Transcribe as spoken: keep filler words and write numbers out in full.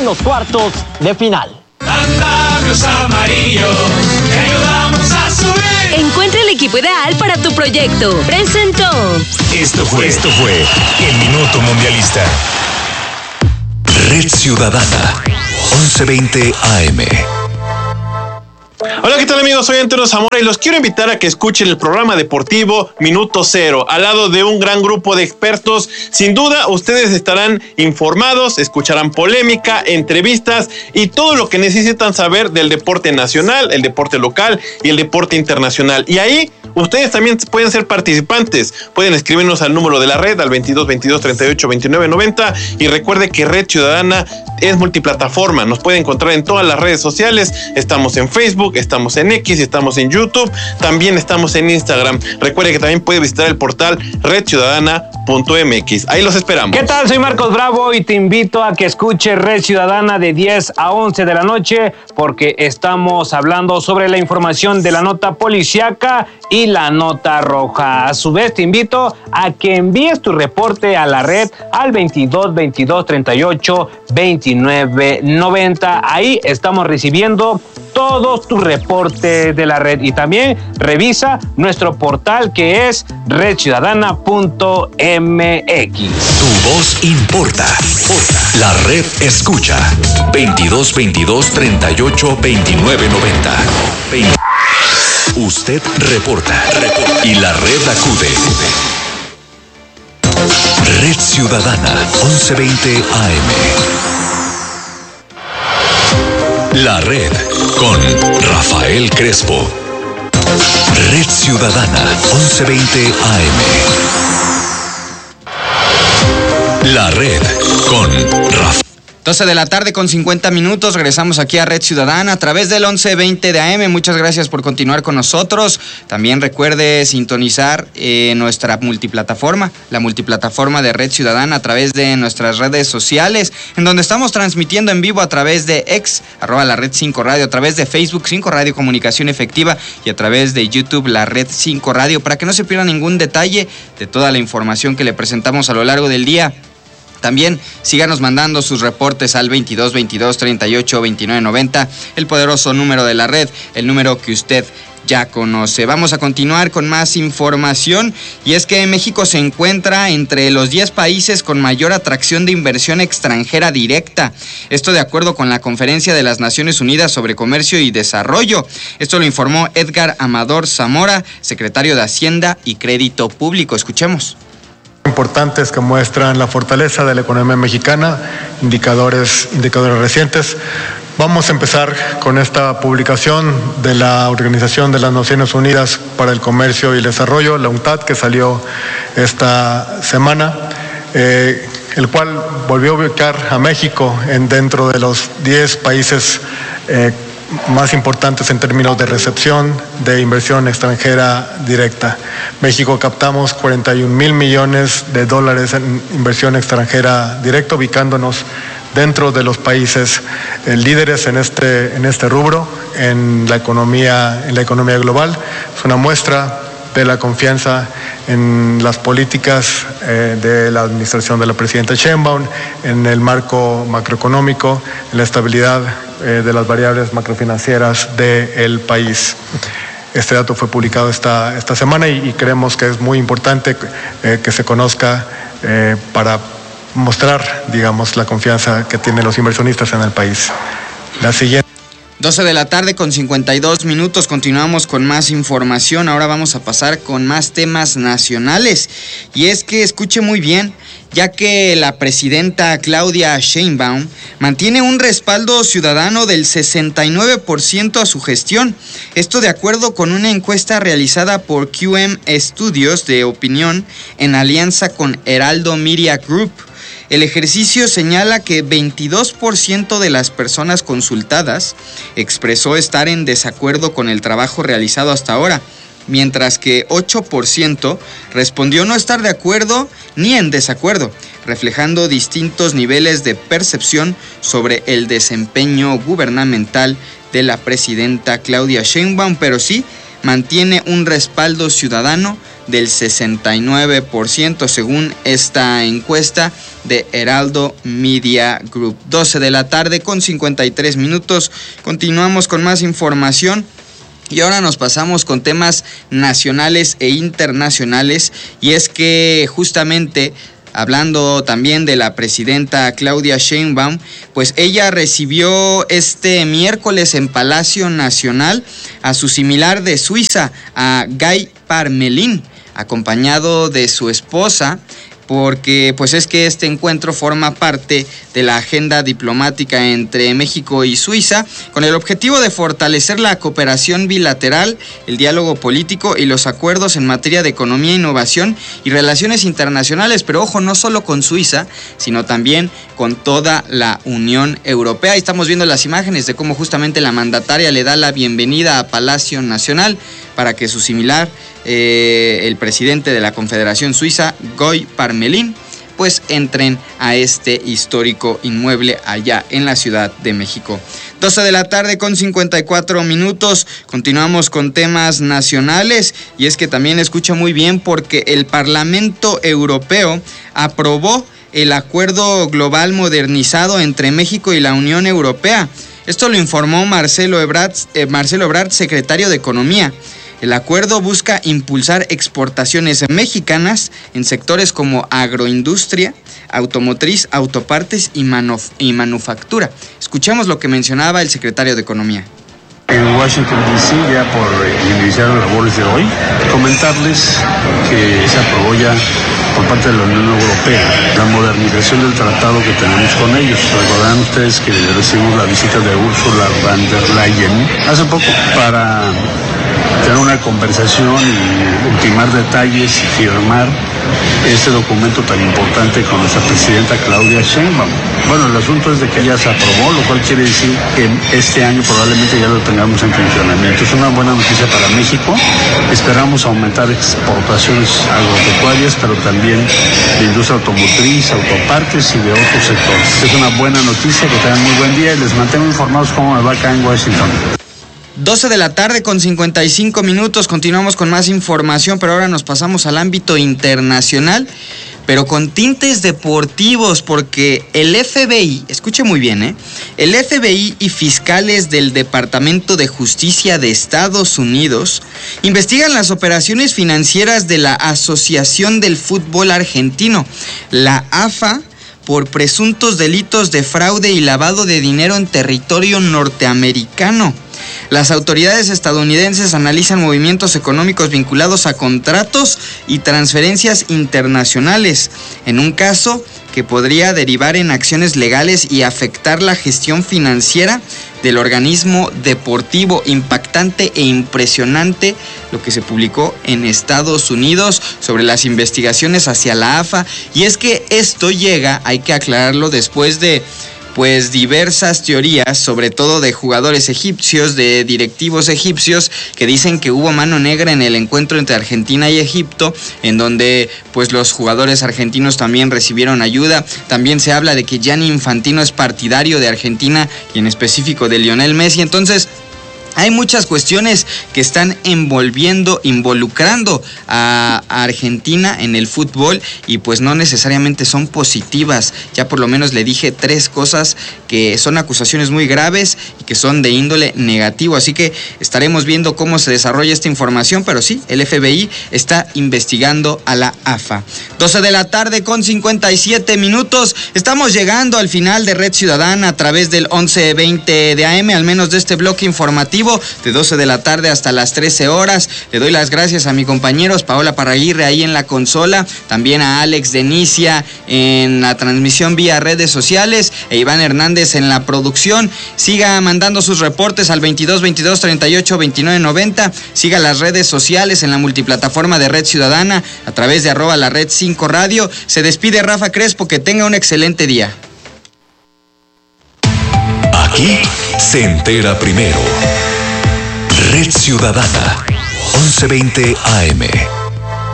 en los cuartos de final. Andamios amarillos, te ayudamos a subir. Encuentra el equipo ideal para tu proyecto. Presentó. Esto fue, esto fue el Minuto Mundialista. Red Ciudadana, once veinte A M. Hola, ¿qué tal, amigos? Soy Antonio Zamora y los quiero invitar a que escuchen el programa deportivo Minuto Cero, al lado de un gran grupo de expertos. Sin duda, ustedes estarán informados, escucharán polémica, entrevistas y todo lo que necesitan saber del deporte nacional, el deporte local y el deporte internacional. Y ahí, ustedes también pueden ser participantes. Pueden escribirnos al número de la red, al veintidós veintidós treinta y ocho veintinueve noventa. Y recuerde que Red Ciudadana es multiplataforma. Nos puede encontrar en todas las redes sociales. Estamos en Facebook, estamos en X, estamos en YouTube, también estamos en Instagram. Recuerde que también puede visitar el portal red ciudadana punto m x. Ahí los esperamos. ¿Qué tal? Soy Marcos Bravo y te invito a que escuches Red Ciudadana de diez a once de la noche, porque estamos hablando sobre la información de la nota policíaca y la nota roja. A su vez, te invito a que envíes tu reporte a la red al veintidós veintidós treinta y ocho veintinueve noventa. Ahí estamos recibiendo todos tus reportes de la red, y también revisa nuestro portal, que es red ciudadana punto m x. Tu voz importa. La red escucha. veintidós veintidós treinta y ocho veintinueve noventa. Usted reporta, reporta y la red acude. Red Ciudadana, once veinte A M. La red con Rafael Crespo. Red Ciudadana, once veinte A M. La red con Rafael. doce de la tarde con cincuenta minutos, regresamos aquí a Red Ciudadana a través del once veinte de A M. Muchas gracias por continuar con nosotros. También recuerde sintonizar eh, nuestra multiplataforma, la multiplataforma de Red Ciudadana a través de nuestras redes sociales, en donde estamos transmitiendo en vivo a través de X, arroba la Red cinco Radio, a través de Facebook cinco Radio Comunicación Efectiva y a través de YouTube la Red cinco Radio, para que no se pierda ningún detalle de toda la información que le presentamos a lo largo del día. También síganos mandando sus reportes al veintidós veintidós treinta y ocho veintinueve noventa, el poderoso número de la red, el número que usted ya conoce. Vamos a continuar con más información, y es que México se encuentra entre los diez países con mayor atracción de inversión extranjera directa. Esto de acuerdo con la Conferencia de las Naciones Unidas sobre Comercio y Desarrollo. Esto lo informó Edgar Amador Zamora, secretario de Hacienda y Crédito Público. Escuchemos. Importantes que muestran la fortaleza de la economía mexicana, indicadores, indicadores recientes. Vamos a empezar con esta publicación de la Organización de las Naciones Unidas para el Comercio y el Desarrollo, la UNCTAD, que salió esta semana, eh, el cual volvió a ubicar a México en dentro de los diez países eh, más importantes en términos de recepción de inversión extranjera directa. México captamos cuarenta y un mil millones de dólares en inversión extranjera directa, ubicándonos dentro de los países eh, líderes en este, en este rubro, en la economía, en la economía global. Es una muestra de la confianza en las políticas eh, de la administración de la presidenta Sheinbaum, en el marco macroeconómico, en la estabilidad eh, de las variables macrofinancieras del país. Este dato fue publicado esta, esta semana y, y creemos que es muy importante eh, que se conozca eh, para mostrar, digamos, la confianza que tienen los inversionistas en el país. La siguiente. doce de la tarde con cincuenta y dos minutos, continuamos con más información. Ahora vamos a pasar con más temas nacionales. Y es que escuche muy bien, ya que la presidenta Claudia Sheinbaum mantiene un respaldo ciudadano del sesenta y nueve por ciento a su gestión. Esto de acuerdo con una encuesta realizada por Q M Estudios de Opinión en alianza con Heraldo Media Group. El ejercicio señala que veintidós por ciento de las personas consultadas expresó estar en desacuerdo con el trabajo realizado hasta ahora, mientras que ocho por ciento respondió no estar de acuerdo ni en desacuerdo, reflejando distintos niveles de percepción sobre el desempeño gubernamental de la presidenta Claudia Sheinbaum, pero sí mantiene un respaldo ciudadano del sesenta y nueve por ciento según esta encuesta de Heraldo Media Group. doce de la tarde con cincuenta y tres minutos. Continuamos con más información. Y ahora nos pasamos con temas nacionales e internacionales, y es que justamente hablando también de la presidenta Claudia Sheinbaum, pues ella recibió este miércoles en Palacio Nacional a su similar de Suiza, a Guy Parmelin, acompañado de su esposa, porque pues es que este encuentro forma parte de la agenda diplomática entre México y Suiza, con el objetivo de fortalecer la cooperación bilateral, el diálogo político y los acuerdos en materia de economía, innovación y relaciones internacionales. Pero ojo, no solo con Suiza, sino también con toda la Unión Europea. Ahí estamos viendo las imágenes de cómo justamente la mandataria le da la bienvenida a Palacio Nacional para que su similar, eh, el presidente de la Confederación Suiza, Guy Parmelin, pues entren a este histórico inmueble allá en la Ciudad de México. doce de la tarde con cincuenta y cuatro minutos. Continuamos con temas nacionales, y es que también escucha muy bien porque el Parlamento Europeo aprobó el acuerdo global modernizado entre México y la Unión Europea. Esto lo informó Marcelo Ebrard, eh, Marcelo Ebrard, secretario de Economía. El acuerdo busca impulsar exportaciones mexicanas en sectores como agroindustria, automotriz, autopartes y, manuf- y manufactura. Escuchemos lo que mencionaba el secretario de Economía. En Washington, D C, ya por iniciar las labores de hoy, comentarles que se aprobó ya por parte de la Unión Europea la modernización del tratado que tenemos con ellos. Recordarán ustedes que recibimos la visita de Ursula von der Leyen hace poco para tener una conversación y ultimar detalles y firmar este documento tan importante con nuestra presidenta Claudia Sheinbaum. Bueno, el asunto es de que ya se aprobó, lo cual quiere decir que este año probablemente ya lo tengamos en funcionamiento. Es una buena noticia para México. Esperamos aumentar exportaciones agropecuarias, pero también de industria automotriz, autopartes y de otros sectores. Es una buena noticia, que tengan muy buen día y les mantengo informados cómo me va acá en Washington. doce de la tarde con cincuenta y cinco minutos, continuamos con más información, pero ahora nos pasamos al ámbito internacional, pero con tintes deportivos, porque el F B I, escuche muy bien, ¿eh? El F B I y fiscales del Departamento de Justicia de Estados Unidos investigan las operaciones financieras de la Asociación del Fútbol Argentino, la A F A, por presuntos delitos de fraude y lavado de dinero en territorio norteamericano. Las autoridades estadounidenses analizan movimientos económicos vinculados a contratos y transferencias internacionales, en un caso que podría derivar en acciones legales y afectar la gestión financiera del organismo deportivo. Impactante e impresionante lo que se publicó en Estados Unidos sobre las investigaciones hacia la A F A, y es que esto llega, hay que aclararlo, después de pues diversas teorías, sobre todo de jugadores egipcios, de directivos egipcios, que dicen que hubo mano negra en el encuentro entre Argentina y Egipto, en donde pues los jugadores argentinos también recibieron ayuda. También se habla de que Gianni Infantino es partidario de Argentina y en específico de Lionel Messi. Entonces, hay muchas cuestiones que están envolviendo, involucrando a Argentina en el fútbol, y pues no necesariamente son positivas. Ya por lo menos le dije tres cosas que son acusaciones muy graves y que son de índole negativo. Así que estaremos viendo cómo se desarrolla esta información, pero sí, el F B I está investigando a la A F A. doce de la tarde con cincuenta y siete minutos. Estamos llegando al final de Red Ciudadana a través del once veinte de A M, al menos de este bloque informativo de doce de la tarde hasta las trece horas. Le doy las gracias a mis compañeros, Paola Parraguirre ahí en la consola, también a Alex Denicia en la transmisión vía redes sociales, e Iván Hernández en la producción. Siga mandando sus reportes al veintidós veintidós treinta y ocho veintinueve noventa. Siga las redes sociales en la multiplataforma de Red Ciudadana a través de arroba la red cinco radio. Se despide Rafa Crespo, que tenga un excelente día. Aquí se entera primero. Red Ciudadana, once veinte A M.